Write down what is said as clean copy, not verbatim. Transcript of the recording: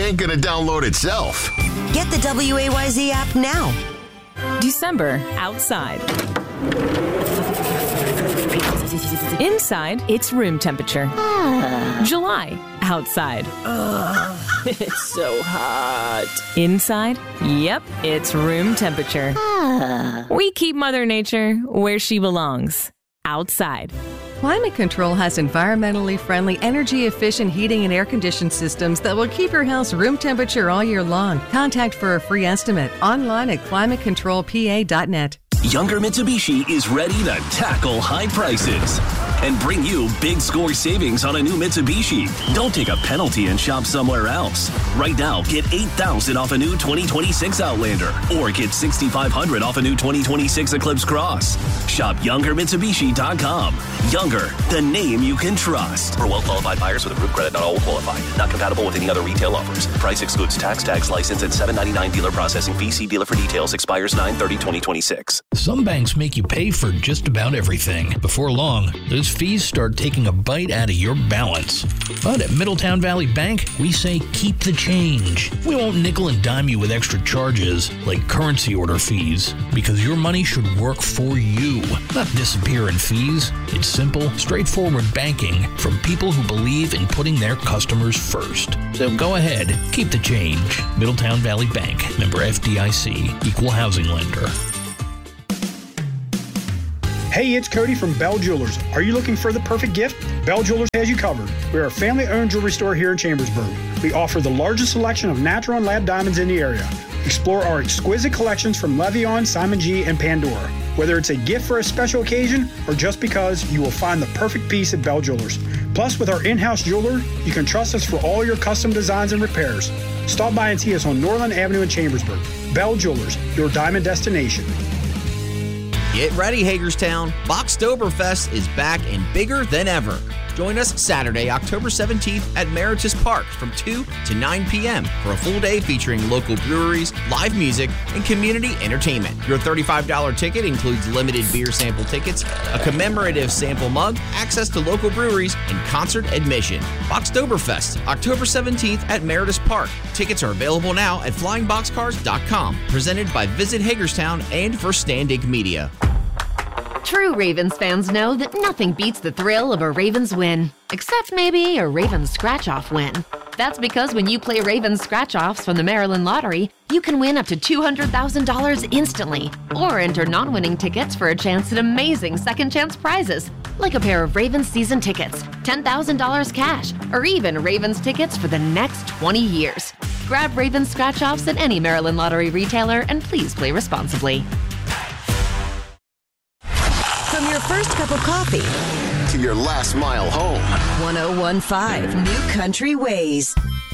ain't gonna download itself. Get the WAYZ app now. December, outside. Inside, it's room temperature. July, outside. It's so hot. Inside, yep, it's room temperature. We keep Mother Nature where she belongs, outside. Climate Control has environmentally friendly, energy-efficient heating and air-conditioned systems that will keep your house room temperature all year long. Contact for a free estimate online at climatecontrolpa.net. Younger Mitsubishi is ready to tackle high prices and bring you big score savings on a new Mitsubishi. Don't take a penalty and shop somewhere else. Right now, get $8,000 off a new 2026 Outlander or get $6,500 off a new 2026 Eclipse Cross. Shop YoungerMitsubishi.com. Younger, the name you can trust. For well-qualified buyers with approved credit, not all will qualify. Not compatible with any other retail offers. Price excludes tax, license, and $7.99 dealer processing fee. See dealer for details. Expires 9/30/2026. Some banks make you pay for just about everything. Before long, those fees start taking a bite out of your balance. But at Middletown Valley Bank, we say keep the change. We won't nickel and dime you with extra charges like currency order fees, because your money should work for you, not disappear in fees. It's simple, straightforward banking from people who believe in putting their customers first. So go ahead, keep the change. Middletown Valley Bank, member FDIC, equal housing lender. Hey, it's Cody from Bell Jewelers. Are you looking for the perfect gift? Bell Jewelers has you covered. We are a family-owned jewelry store here in Chambersburg. We offer the largest selection of natural and lab diamonds in the area. Explore our exquisite collections from Levion, Simon G, and Pandora. Whether it's a gift for a special occasion or just because, you will find the perfect piece at Bell Jewelers. Plus, with our in-house jeweler, you can trust us for all your custom designs and repairs. Stop by and see us on Norland Avenue in Chambersburg. Bell Jewelers, your diamond destination. Get ready, Hagerstown. Boxtoberfest is back and bigger than ever. Join us Saturday, October 17th at Meritus Park from 2 to 9 p.m. for a full day featuring local breweries, live music, and community entertainment. Your $35 ticket includes limited beer sample tickets, a commemorative sample mug, access to local breweries, and concert admission. Boxtoberfest, October 17th at Meritus Park. Tickets are available now at flyingboxcars.com. Presented by Visit Hagerstown and Verstandig Media. True Ravens fans know that nothing beats the thrill of a Ravens win, except maybe a Ravens scratch-off win. That's because when you play Ravens scratch-offs from the Maryland Lottery, you can win up to $200,000 instantly, or enter non-winning tickets for a chance at amazing second-chance prizes, like a pair of Ravens season tickets, $10,000 cash, or even Ravens tickets for the next 20 years. Grab Ravens scratch-offs at any Maryland Lottery retailer, and please play responsibly. From your first cup of coffee To your last mile home. 1015 New Country Ways.